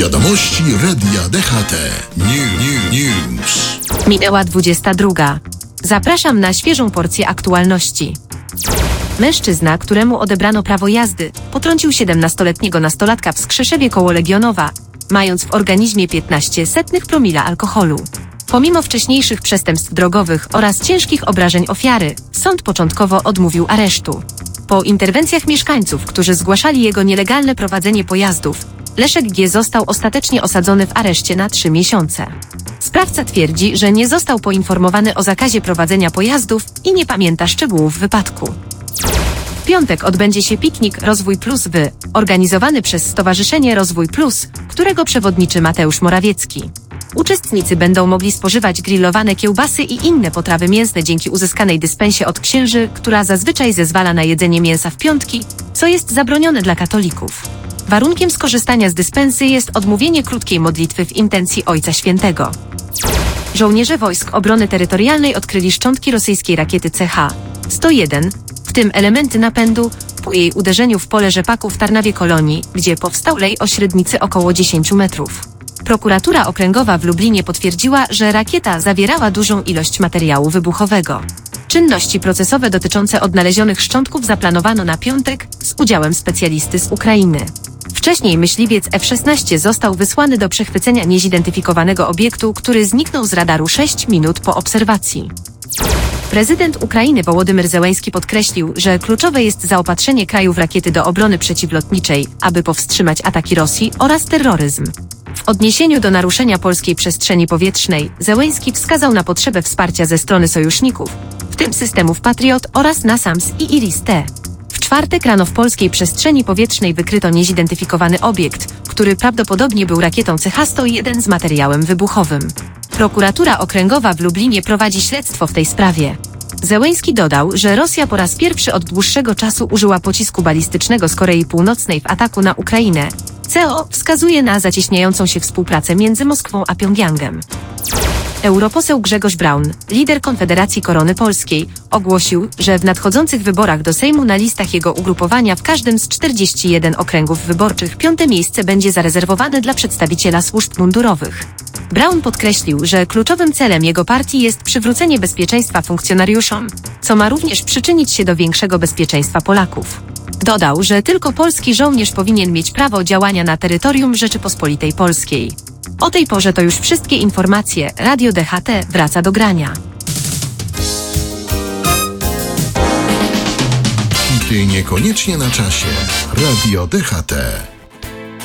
Wiadomości Radia DHT. News. Minęła 22. Zapraszam na świeżą porcję aktualności. Mężczyzna, któremu odebrano prawo jazdy, potrącił 17-letniego nastolatka w Skrzeszewie koło Legionowa, mając w organizmie 0,15 promila alkoholu. Pomimo wcześniejszych przestępstw drogowych oraz ciężkich obrażeń ofiary, sąd początkowo odmówił aresztu. Po interwencjach mieszkańców, którzy zgłaszali jego nielegalne prowadzenie pojazdów, Leszek G. został ostatecznie osadzony w areszcie na 3 miesiące. Sprawca twierdzi, że nie został poinformowany o zakazie prowadzenia pojazdów i nie pamięta szczegółów wypadku. W piątek odbędzie się piknik Rozwój Plus organizowany przez Stowarzyszenie Rozwój Plus, którego przewodniczy Mateusz Morawiecki. Uczestnicy będą mogli spożywać grillowane kiełbasy i inne potrawy mięsne dzięki uzyskanej dyspensie od księży, która zazwyczaj zezwala na jedzenie mięsa w piątki, co jest zabronione dla katolików. Warunkiem skorzystania z dyspensy jest odmówienie krótkiej modlitwy w intencji Ojca Świętego. Żołnierze Wojsk Obrony Terytorialnej odkryli szczątki rosyjskiej rakiety CH-101, w tym elementy napędu, po jej uderzeniu w pole rzepaku w Tarnawie Kolonii, gdzie powstał lej o średnicy około 10 metrów. Prokuratura Okręgowa w Lublinie potwierdziła, że rakieta zawierała dużą ilość materiału wybuchowego. Czynności procesowe dotyczące odnalezionych szczątków zaplanowano na piątek z udziałem specjalisty z Ukrainy. Wcześniej myśliwiec F-16 został wysłany do przechwycenia niezidentyfikowanego obiektu, który zniknął z radaru 6 minut po obserwacji. Prezydent Ukrainy Wołodymyr Zełenski podkreślił, że kluczowe jest zaopatrzenie kraju w rakiety do obrony przeciwlotniczej, aby powstrzymać ataki Rosji oraz terroryzm. W odniesieniu do naruszenia polskiej przestrzeni powietrznej, Zełenski wskazał na potrzebę wsparcia ze strony sojuszników, w tym systemów Patriot oraz NASAMS i IRIS-T. W czwartek rano w polskiej przestrzeni powietrznej wykryto niezidentyfikowany obiekt, który prawdopodobnie był rakietą CH-101 z materiałem wybuchowym. Prokuratura Okręgowa w Lublinie prowadzi śledztwo w tej sprawie. Zełenski dodał, że Rosja po raz pierwszy od dłuższego czasu użyła pocisku balistycznego z Korei Północnej w ataku na Ukrainę, co wskazuje na zacieśniającą się współpracę między Moskwą a Pjongjangiem. Europoseł Grzegorz Braun, lider Konfederacji Korony Polskiej, ogłosił, że w nadchodzących wyborach do Sejmu na listach jego ugrupowania w każdym z 41 okręgów wyborczych 5. miejsce będzie zarezerwowane dla przedstawiciela służb mundurowych. Braun podkreślił, że kluczowym celem jego partii jest przywrócenie bezpieczeństwa funkcjonariuszom, co ma również przyczynić się do większego bezpieczeństwa Polaków. Dodał, że tylko polski żołnierz powinien mieć prawo działania na terytorium Rzeczypospolitej Polskiej. O tej porze to już wszystkie informacje. Radio DHT wraca do grania. Gdy niekoniecznie na czasie. Radio DHT.